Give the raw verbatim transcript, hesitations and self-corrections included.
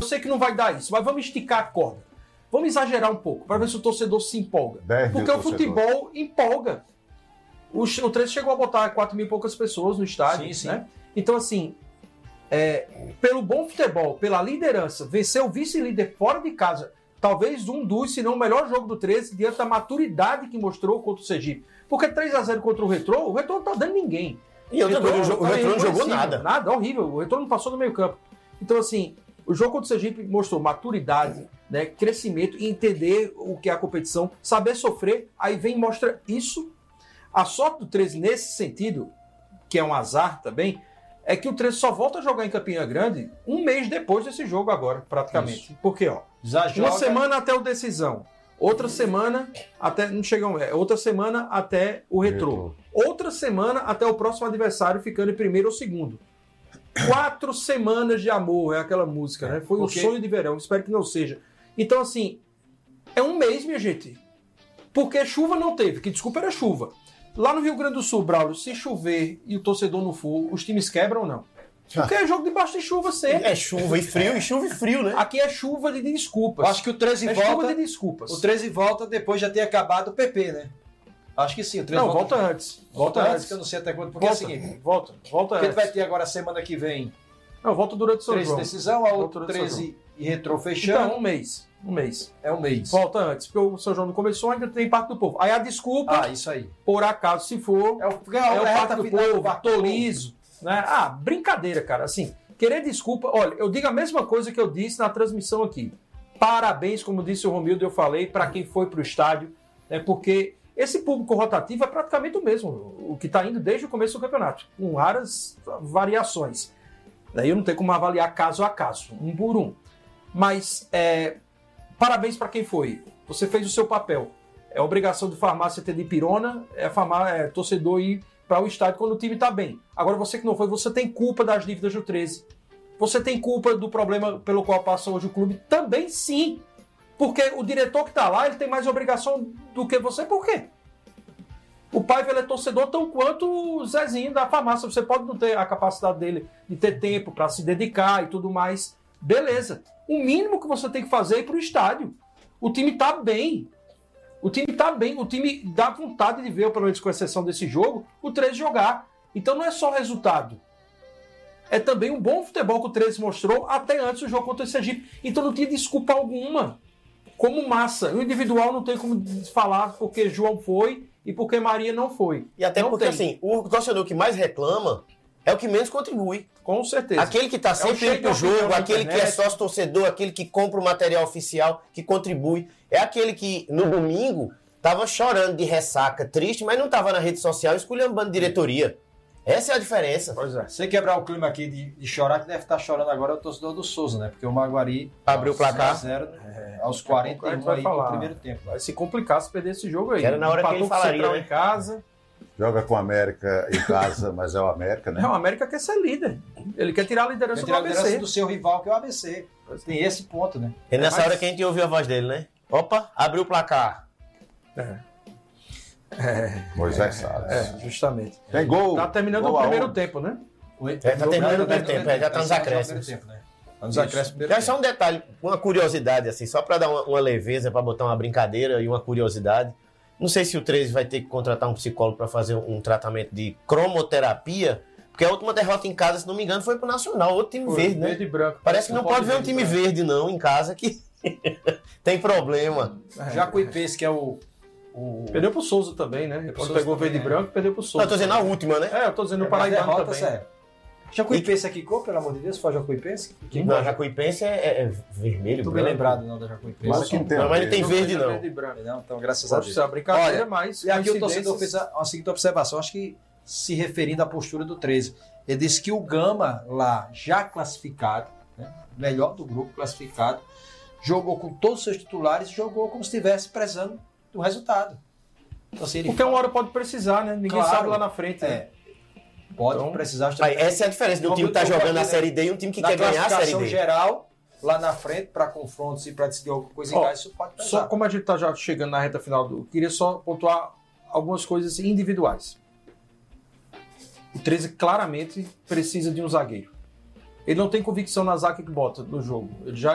sei que não vai dar isso, mas vamos esticar a corda. Vamos exagerar um pouco, para ver se o torcedor se empolga. Porque o futebol empolga. O, o treze chegou a botar quatro mil e poucas pessoas no estádio. Sim, sim. Né? Então, assim, é, pelo bom futebol, pela liderança, vencer o vice-líder fora de casa, talvez um dos, se não o melhor jogo do treze, diante da maturidade que mostrou contra o Sergipe. Porque três a zero contra o Retrô, o Retrô não tá dando ninguém. E o Retrô, o o Retrô não jogou nada. Nada, horrível. O Retrô não passou do meio campo. Então, assim, o jogo contra o Sergipe mostrou maturidade, né, crescimento, entender o que é a competição, saber sofrer, aí vem e mostra isso. A sorte do treze nesse sentido, que é um azar também, é que o treze só volta a jogar em Campina Grande um mês depois desse jogo agora, praticamente. Isso. Por quê? Ó, uma joga... semana até o decisão, outra semana até... Não chegam, é, outra semana até o Retrô. Outra semana até o próximo adversário ficando em primeiro ou segundo. Quatro semanas de amor, é aquela música, né? Foi um sonho de verão, espero que não seja. Então, assim, é um mês, minha gente. Porque chuva não teve, que desculpa era chuva. Lá no Rio Grande do Sul, Braulio, se chover e o torcedor não for, os times quebram ou não? Porque é jogo debaixo de chuva sempre. É chuva e frio, e chuva e frio, né? Aqui é chuva de desculpas. Acho que o treze é volta... chuva de desculpas. O treze volta depois de já ter acabado o P P, né? Acho que sim. O treze não, volta, volta antes. Volta, volta antes, que eu não sei até quando. Porque volta, é o seguinte... Volta, volta Porque antes. vai ter agora semana que vem... Não, volta durante o São treze João. decisão, a outra treze e Retrô fechando. Então, um mês. Um mês. É um mês. Volta antes, porque o São João não começou, ainda tem parte do povo. Aí a desculpa, ah, isso aí. por acaso, se for, é o, é é o é parte do povo, tolizo, né? Ah, brincadeira, cara. Assim, querer desculpa... Olha, eu digo a mesma coisa que eu disse na transmissão aqui. Parabéns, como disse o Romildo, eu falei, para quem foi pro estádio, né? Porque esse público rotativo é praticamente o mesmo, o que está indo desde o começo do campeonato, com raras variações. Daí eu não tenho como avaliar caso a caso, um por um. Mas, é, parabéns para quem foi. Você fez o seu papel. É obrigação do farmácia ter de pirona, é, farmácia, é torcedor ir para o estádio quando o time está bem. Agora, você que não foi, você tem culpa das dívidas do treze. Você tem culpa do problema pelo qual passa hoje o clube? Também sim. Porque o diretor que está lá, ele tem mais obrigação do que você. Por quê? O Paiva, ele é torcedor tão quanto o Zezinho da farmácia. Você pode não ter a capacidade dele de ter tempo para se dedicar e tudo mais. Beleza. O mínimo que você tem que fazer é ir para o estádio. O time está bem. O time está bem. O time dá vontade de ver, pelo menos com exceção desse jogo, o treze jogar. Então não é só resultado. É também um bom futebol que o treze mostrou até antes do jogo contra o Sergipe. Então não tinha desculpa alguma. Como massa. O individual não tem como falar porque João foi e porque Maria não foi. E até não porque, tem. assim, o torcedor que mais reclama é o que menos contribui. Com certeza. Aquele que está sempre indo pro jogo, aquele que é sócio-torcedor, aquele que compra o material oficial, que contribui. É aquele que, no domingo, estava chorando de ressaca, triste, mas não estava na rede social esculhambando diretoria. Essa é a diferença. Pois é. Sem quebrar o clima aqui de, de chorar, que deve estar chorando agora é o torcedor do Souza, né? Porque o Maguari abriu o placar zero é, aos quarenta e um aí no primeiro tempo. Vai se complicar se perder esse jogo aí. Que era na hora Empatou que ele falaria, né? em casa. Joga com o América em casa, mas é o América, né? Não, o América quer ser líder. Ele quer tirar a liderança quer tirar do A B C. A liderança do seu rival, que é o A B C. Tem esse ponto, né? E nessa é mais... hora que a gente ouviu a voz dele, né? Opa, abriu o placar. É. É, Moisés é, Salles. É, justamente. Tem gol. Tá terminando gol o primeiro aonde? tempo, né? É, tá terminando o primeiro tempo, é, já tá nos acréscimos. Nos acréscimos. Já só um detalhe, uma curiosidade, assim, só para dar uma, uma leveza, para botar uma brincadeira e uma curiosidade. Não sei se o treze vai ter que contratar um psicólogo para fazer um tratamento de cromoterapia, porque a última derrota em casa, se não me engano, foi pro Nacional, outro time foi, verde, né? Verde e branco. Parece que não, não pode, pode ver um time branco. verde, não, em casa, que tem problema. É, Jacuipense, que é o... O... Perdeu pro Souza também, né? Quando pegou verde e branco, perdeu pro Souza. Não, eu tô dizendo a última, né? É, eu tô dizendo o Paraibano derrota, também. Sério. Jacuipense aqui, qual, pelo amor de Deus? Foi Jacuipense? Que não, Jacuipense é, é vermelho, Tô branco. bem lembrado, não, da Jacuipense. Mas, não, não, mas não tem verde, não. Verde e branco. Não, então, graças a Deus. Pode ser brincadeira, Olha, mas... E aqui o torcedor fez a, a seguinte observação, acho que se referindo à postura do treze. Ele disse que o Gama, lá, já classificado, né, melhor do grupo, classificado, jogou com todos os seus titulares e jogou como se estivesse prezando o resultado. Então, assim, Porque uma hora pode precisar, né? Ninguém claro, sabe lá na frente. É. Né? Pode então, precisar. Mas essa é a diferença de um time que está jogando a Série D e um time que quer ganhar a Série D. Geral, lá na frente, para confrontos e para decidir alguma coisa em casa, isso pode pesar. Só como a gente está já chegando na reta final, do, queria só pontuar algumas coisas individuais. O treze claramente precisa de um zagueiro. Ele não tem convicção na zaga que bota no jogo. Ele já